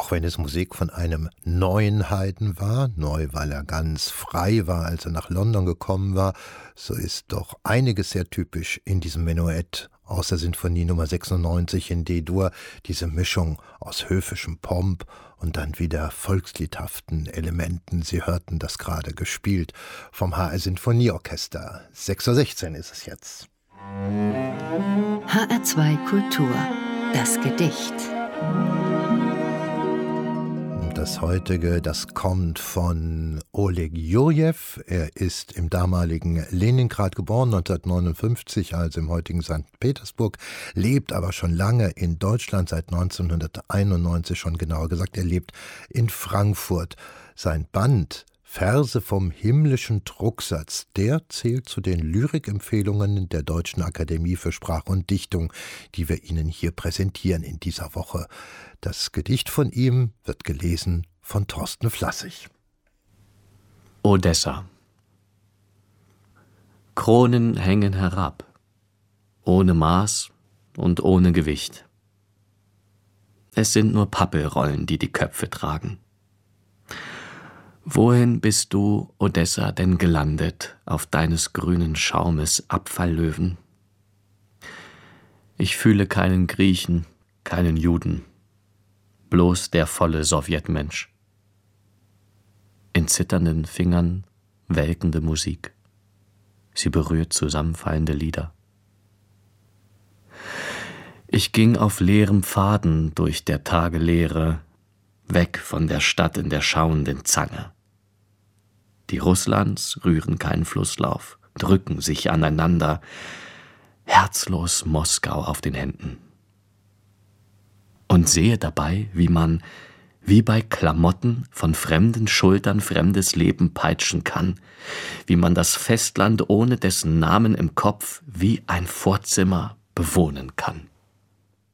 Auch wenn es Musik von einem neuen Haydn war, neu, weil er ganz frei war, als er nach London gekommen war, so ist doch einiges sehr typisch in diesem Menuett aus der Sinfonie Nummer 96 in D-Dur, diese Mischung aus höfischem Pomp und dann wieder volksliedhaften Elementen. Sie hörten das gerade gespielt vom HR Sinfonieorchester. 6:16 Uhr ist es jetzt. HR2 Kultur, das Gedicht. Das heutige, das kommt von Oleg Jurjew. Er ist im damaligen Leningrad geboren, 1959, also im heutigen St. Petersburg, lebt aber schon lange in Deutschland, seit 1991 schon genauer gesagt. Er lebt in Frankfurt. Sein Band Verse vom himmlischen Drucksatz, der zählt zu den Lyrikempfehlungen der Deutschen Akademie für Sprache und Dichtung, die wir Ihnen hier präsentieren in dieser Woche. Das Gedicht von ihm wird gelesen von Thorsten Flassig. Odessa. Kronen hängen herab, ohne Maß und ohne Gewicht. Es sind nur Pappelrollen, die die Köpfe tragen. Wohin bist du, Odessa, denn gelandet, auf deines grünen Schaumes Abfalllöwen? Ich fühle keinen Griechen, keinen Juden, bloß der volle Sowjetmensch. In zitternden Fingern welkende Musik, sie berührt zusammenfallende Lieder. Ich ging auf leerem Pfaden durch der Tage Leere, weg von der Stadt in der schauenden Zange. Die Russlands rühren keinen Flusslauf, drücken sich aneinander, herzlos Moskau auf den Händen. Und sehe dabei, wie man, wie bei Klamotten, von fremden Schultern fremdes Leben peitschen kann, wie man das Festland ohne dessen Namen im Kopf wie ein Vorzimmer bewohnen kann.